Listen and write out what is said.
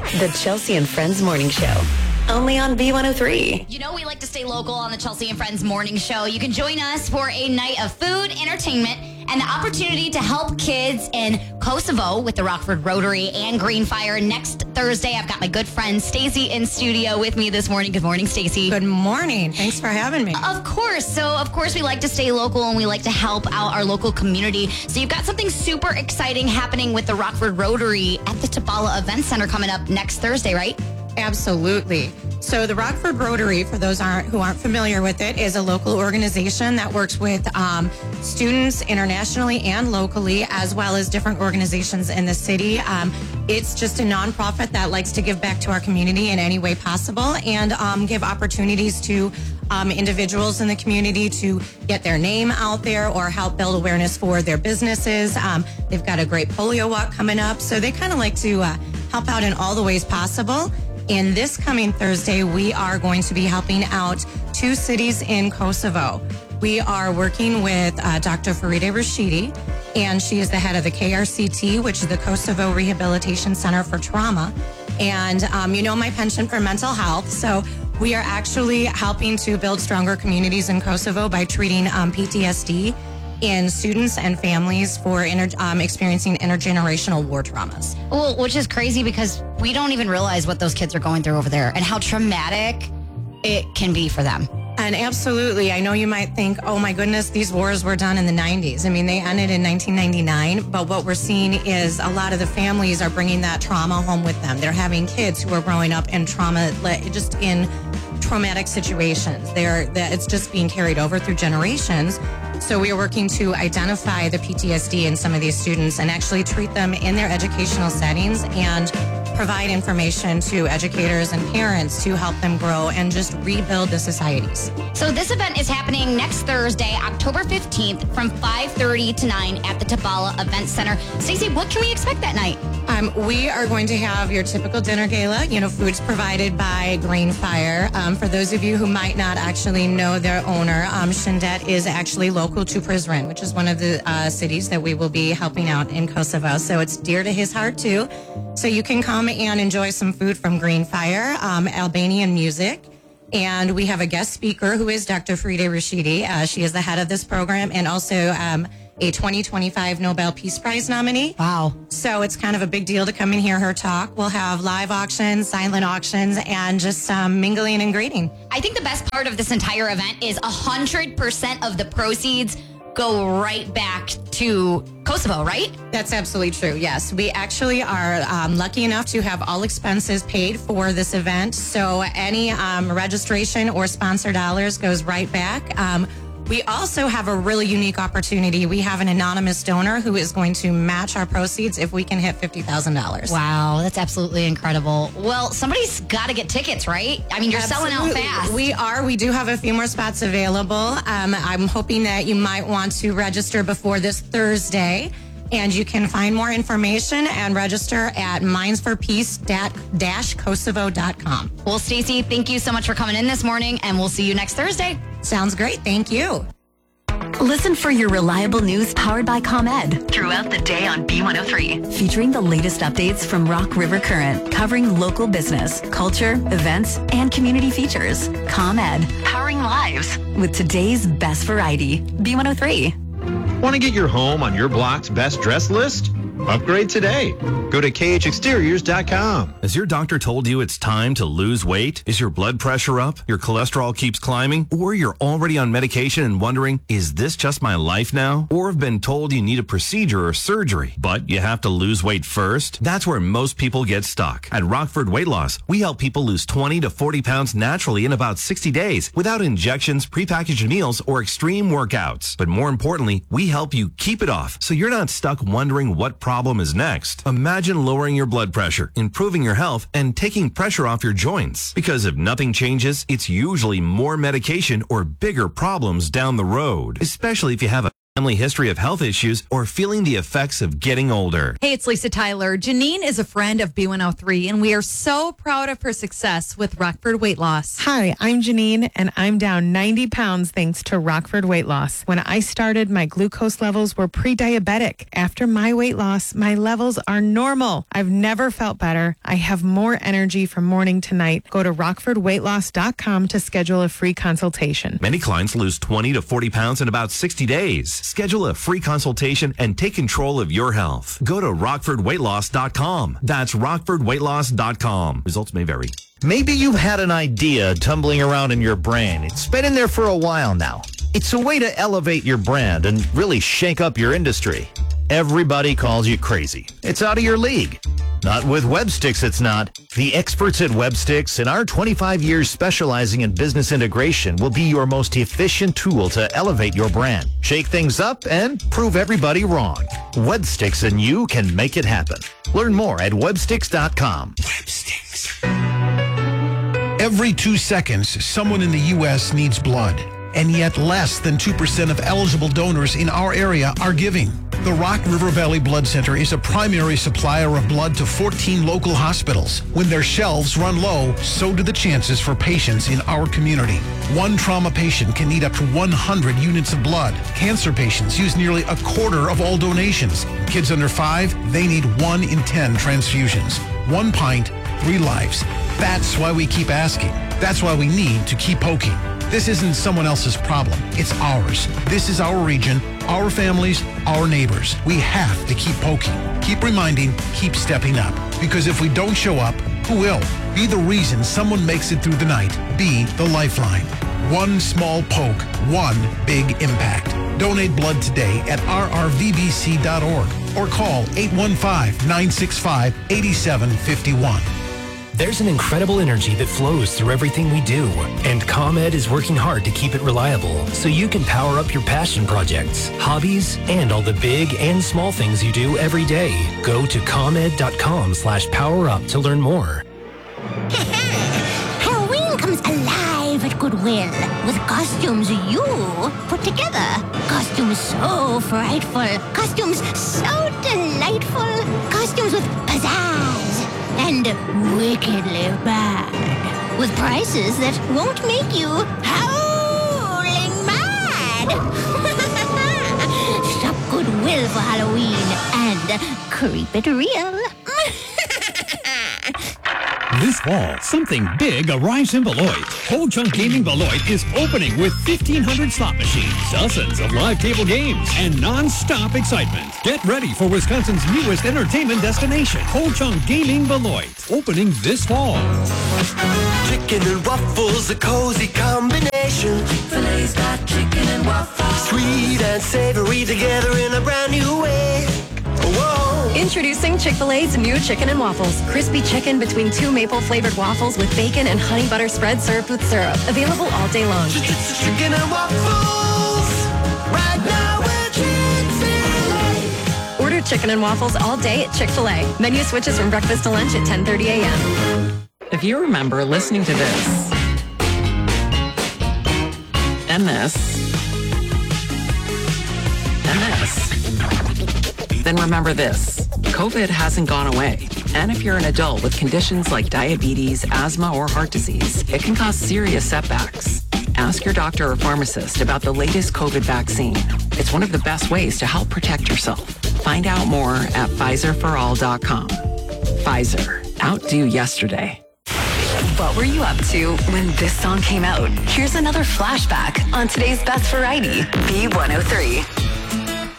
The Chelsea and Friends Morning Show. Only on B103. You know we like to stay local on the Chelsea and Friends Morning Show. You can join us for a night of food, entertainment, and the opportunity to help kids in Kosovo with the Rockford Rotary and Green Fire next Thursday. I've got my good friend Stacy in studio with me this morning. Good morning, Stacy. Good morning. Thanks for having me. Of course. So, of course, we like to stay local and we like to help out our local community. So, you've got something super exciting happening with the Rockford Rotary at the Tabala Event Center coming up next Thursday, right? Absolutely. So the Rockford Rotary, for those who aren't familiar with it, is a local organization that works with students internationally and locally, as well as different organizations in the city. It's just a nonprofit that likes to give back to our community in any way possible and give opportunities to individuals in the community to get their name out there or help build awareness for their businesses. They've got a great polio walk coming up, so they kind of like to help out in all the ways possible. And this coming Thursday, we are going to be helping out 2 cities in Kosovo. We are working with Dr. Farida Rashidi, and she is the head of the KRCT, which is the Kosovo Rehabilitation Center for Trauma. And you know my penchant for mental health, so we are actually helping to build stronger communities in Kosovo by treating PTSD in students and families for experiencing intergenerational war traumas. Well, which is crazy because we don't even realize what those kids are going through over there and how traumatic it can be for them. And absolutely, I know you might think, oh my goodness, these wars were done in the 90s. I mean, they ended in 1999, but what we're seeing is a lot of the families are bringing that trauma home with them. They're having kids who are growing up in trauma, just in traumatic situations. It's just being carried over through generations. So we are working to identify the PTSD in some of these students and actually treat them in their educational settings and provide information to educators and parents to help them grow and just rebuild the societies. So this event is happening next Thursday, October 15th from 5:30 to 9 at the Tabala Event Center. Stacey, what can we expect that night? We are going to have your typical dinner gala. Foods provided by Green Fire. For those of you who might not actually know their owner, Shindet is actually local to Prizren, which is one of the cities that we will be helping out in Kosovo. So it's dear to his heart too. So you can come and enjoy some food from Green Fire, Albanian music. And we have a guest speaker who is Dr. Farida Rashidi. She is the head of this program and also a 2025 Nobel Peace Prize nominee. Wow. So it's kind of a big deal to come and hear her talk. We'll have live auctions, silent auctions, and just mingling and greeting. I think the best part of this entire event is 100% of the proceeds go right back to Kosovo, right? That's absolutely true, yes. We actually are lucky enough to have all expenses paid for this event. So any registration or sponsor dollars goes right back. We also have a really unique opportunity. We have an anonymous donor who is going to match our proceeds if we can hit $50,000. Wow, that's absolutely incredible. Well, somebody's got to get tickets, right? I mean, you're selling out fast. We are. We do have a few more spots available. I'm hoping that you might want to register before this Thursday. And you can find more information and register at mindsforpeace-kosovo.com. Well, Stacey, thank you so much for coming in this morning, and we'll see you next Thursday. Sounds great. Thank you. Listen for your reliable news powered by ComEd throughout the day on B103. Featuring the latest updates from Rock River Current, covering local business, culture, events, and community features. ComEd, powering lives with today's best variety. B103. Want to get your home on your block's best dress list? Upgrade today. Go to khexteriors.com. Has your doctor told you it's time to lose weight? Is your blood pressure up? Your cholesterol keeps climbing? Or you're already on medication and wondering, is this just my life now? Or have been told you need a procedure or surgery, but you have to lose weight first? That's where most people get stuck. At Rockford Weight Loss, we help people lose 20 to 40 pounds naturally in about 60 days without injections, prepackaged meals, or extreme workouts. But more importantly, we help you keep it off so you're not stuck wondering what problem is next. Imagine lowering your blood pressure, improving your health, and taking pressure off your joints. Because if nothing changes, it's usually more medication or bigger problems down the road, especially if you have a family history of health issues, or feeling the effects of getting older. Hey, it's Lisa Tyler. Janine is a friend of B103, and we are so proud of her success with Rockford Weight Loss. Hi, I'm Janine, and I'm down 90 pounds thanks to Rockford Weight Loss. When I started, my glucose levels were pre-diabetic. After my weight loss, my levels are normal. I've never felt better. I have more energy from morning to night. Go to rockfordweightloss.com to schedule a free consultation. Many clients lose 20 to 40 pounds in about 60 days. Schedule a free consultation and take control of your health. Go to rockfordweightloss.com. That's rockfordweightloss.com. Results may vary. Maybe you've had an idea tumbling around in your brain. It's been in there for a while now. It's a way to elevate your brand and really shake up your industry. Everybody calls you crazy. It's out of your league. Not with WebSticks, it's not. The experts at WebSticks and our 25 years specializing in business integration will be your most efficient tool to elevate your brand, shake things up, and prove everybody wrong. WebSticks and you can make it happen. Learn more at websticks.com. WebSticks. Every 2 seconds, someone in the U.S. needs blood, and yet less than 2% of eligible donors in our area are giving. The Rock River Valley Blood Center is a primary supplier of blood to 14 local hospitals. When their shelves run low, so do the chances for patients in our community. One trauma patient can need up to 100 units of blood. Cancer patients use nearly a quarter of all donations. Kids under 5, they need 1 in 10 transfusions. 1 pint, 3 lives. That's why we keep asking. That's why we need to keep poking. This isn't someone else's problem. It's ours. This is our region, our families, our neighbors. We have to keep poking, keep reminding, keep stepping up. Because if we don't show up, who will? Be the reason someone makes it through the night. Be the lifeline. One small poke, one big impact. Donate blood today at rrvbc.org or call 815-965-8751. There's an incredible energy that flows through everything we do, and ComEd is working hard to keep it reliable so you can power up your passion projects, hobbies, and all the big and small things you do every day. Go to ComEd.com/powerup to learn more. Halloween comes alive at Goodwill with costumes you put together. Costumes so frightful. Costumes so delightful. Costumes with pizzazz and wickedly bad, with prices that won't make you howling mad. Shop Goodwill for Halloween and creep it real. This fall, something big arrives in Beloit. Ho Chunk Gaming Beloit is opening with 1,500 slot machines, dozens of live table games, and non-stop excitement. Get ready for Wisconsin's newest entertainment destination, Ho Chunk Gaming Beloit, opening this fall. Chicken and waffles, a cozy combination. Chick-fil-A's got chicken and waffles. Sweet and savory together in a brand new way. Whoa. Introducing Chick-fil-A's new chicken and waffles. Crispy chicken between 2 maple-flavored waffles with bacon and honey butter spread served with syrup. Available all day long. Chicken and waffles. Right now we're Chick-fil-A. Order chicken and waffles all day at Chick-fil-A. Menu switches from breakfast to lunch at 10:30 a.m. If you remember listening to this, and this, and this, then remember this. COVID hasn't gone away. And if you're an adult with conditions like diabetes, asthma, or heart disease, it can cause serious setbacks. Ask your doctor or pharmacist about the latest COVID vaccine. It's one of the best ways to help protect yourself. Find out more at Pfizerforall.com. Pfizer. Outdo yesterday. What were you up to when this song came out? Here's another flashback on today's Best Variety, B103.